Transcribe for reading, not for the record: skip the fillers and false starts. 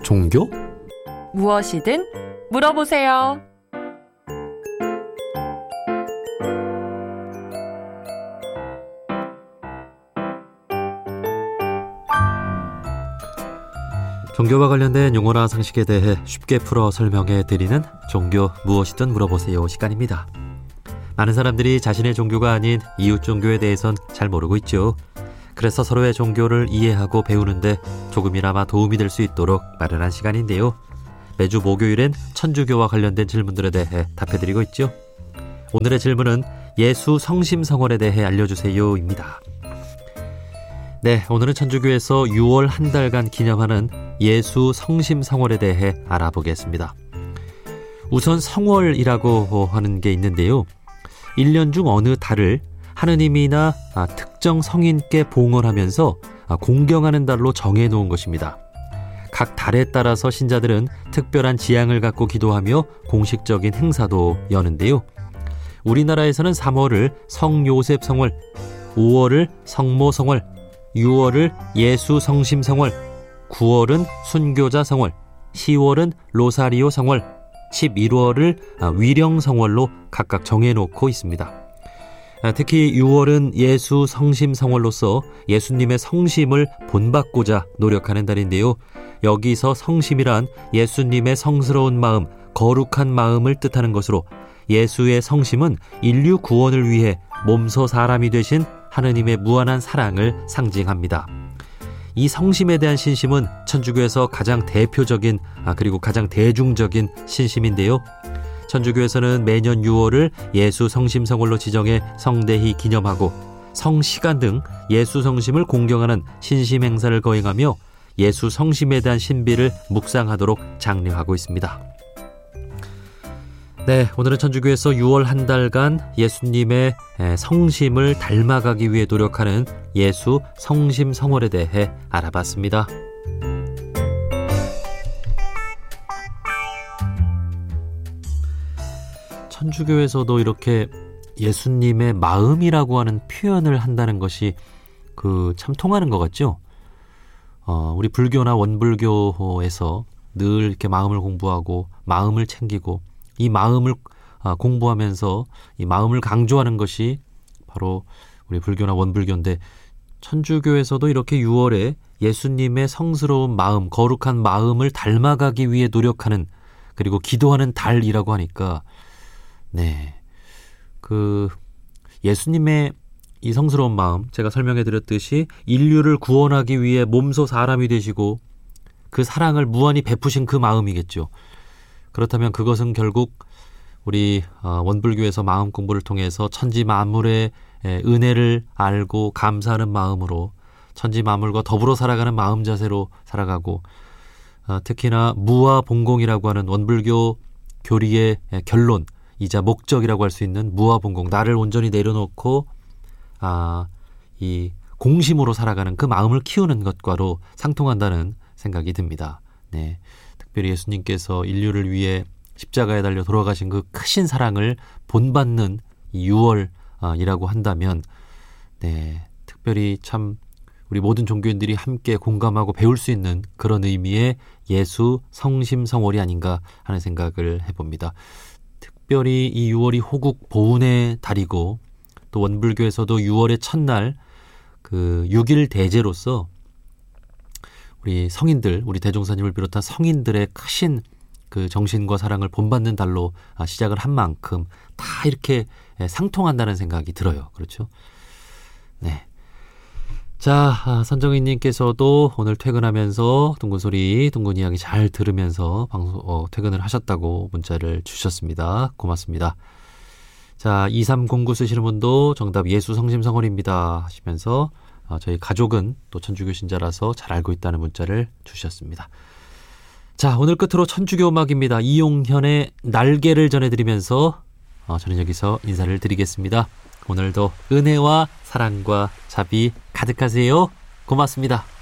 종교? 무엇이든 물어보세요. 종교와 관련된 용어나 상식에 대해 쉽게 풀어 설명해 드리는 종교 무엇이든 물어보세요 시간입니다. 많은 사람들이 자신의 종교가 아닌 이웃 종교에 대해선 잘 모르고 있죠. 그래서 서로의 종교를 이해하고 배우는데 조금이나마 도움이 될 수 있도록 마련한 시간인데요. 매주 목요일엔 천주교와 관련된 질문들에 대해 답해드리고 있죠. 오늘의 질문은 예수 성심성월에 대해 알려주세요입니다. 네, 오늘은 천주교에서 6월 한 달간 기념하는 예수 성심성월에 대해 알아보겠습니다. 우선 성월이라고 하는 게 있는데요. 1년 중 어느 달을 하느님이나 특정 성인께 봉헌하면서 공경하는 달로 정해놓은 것입니다. 각 달에 따라서 신자들은 특별한 지향을 갖고 기도하며 공식적인 행사도 여는데요. 우리나라에서는 3월을 성요셉 성월, 5월을 성모 성월, 6월을 예수 성심 성월, 9월은 순교자 성월, 10월은 로사리오 성월, 11월을 위령 성월로 각각 정해놓고 있습니다. 특히 6월은 예수 성심 성월로서 예수님의 성심을 본받고자 노력하는 달인데요. 여기서 성심이란 예수님의 성스러운 마음, 거룩한 마음을 뜻하는 것으로 예수의 성심은 인류 구원을 위해 몸소 사람이 되신 하느님의 무한한 사랑을 상징합니다. 이 성심에 대한 신심은 천주교에서 가장 대표적인 그리고 가장 대중적인 신심인데요. 천주교에서는 매년 6월을 예수 성심성월로 지정해 성대히 기념하고 성시간 등 예수 성심을 공경하는 신심 행사를 거행하며 예수 성심에 대한 신비를 묵상하도록 장려하고 있습니다. 네, 오늘은 천주교에서 6월 한 달간 예수님의 성심을 닮아가기 위해 노력하는 예수 성심성월에 대해 알아봤습니다. 천주교에서도 이렇게 예수님의 마음이라고 하는 표현을 한다는 것이 참 통하는 것 같죠? 우리 불교나 원불교에서 늘 이렇게 마음을 공부하고 마음을 챙기고 이 마음을 공부하면서 이 마음을 강조하는 것이 바로 우리 불교나 원불교인데, 천주교에서도 이렇게 6월에 예수님의 성스러운 마음, 거룩한 마음을 닮아가기 위해 노력하는, 그리고 기도하는 달이라고 하니까 네, 예수님의 이 성스러운 마음, 제가 설명해 드렸듯이 인류를 구원하기 위해 몸소 사람이 되시고 그 사랑을 무한히 베푸신 그 마음이겠죠. 그렇다면 그것은 결국 우리 원불교에서 마음 공부를 통해서 천지 만물의 은혜를 알고 감사하는 마음으로 천지 만물과 더불어 살아가는 마음 자세로 살아가고, 특히나 무아봉공이라고 하는 원불교 교리의 결론이자 목적이라고 할 수 있는 무아봉공, 나를 온전히 내려놓고 이 공심으로 살아가는 그 마음을 키우는 것과로 상통한다는 생각이 듭니다. 네, 특별히 예수님께서 인류를 위해 십자가에 달려 돌아가신 그 크신 사랑을 본받는 이 6월이라고 한다면, 네, 특별히 참 우리 모든 종교인들이 함께 공감하고 배울 수 있는 그런 의미의 예수 성심성월이 아닌가 하는 생각을 해봅니다. 특별히 이 6월이 호국 보훈의 달이고, 또 원불교에서도 6월의 첫날 6일 대제로서 우리 성인들, 우리 대종사님을 비롯한 성인들의 크신 그 정신과 사랑을 본받는 달로 시작을 한 만큼 다 이렇게 상통한다는 생각이 들어요. 그렇죠? 네. 자, 선정희님께서도 오늘 퇴근하면서 둥근소리, 둥근 이야기 잘 들으면서 퇴근을 하셨다고 문자를 주셨습니다. 고맙습니다. 자, 2309 쓰시는 분도 정답 예수 성심성월입니다 하시면서 저희 가족은 또 천주교 신자라서 잘 알고 있다는 문자를 주셨습니다. 자, 오늘 끝으로 천주교 음악입니다. 이용현의 날개를 전해드리면서 저는 여기서 인사를 드리겠습니다. 오늘도 은혜와 사랑과 자비 가득하세요. 고맙습니다.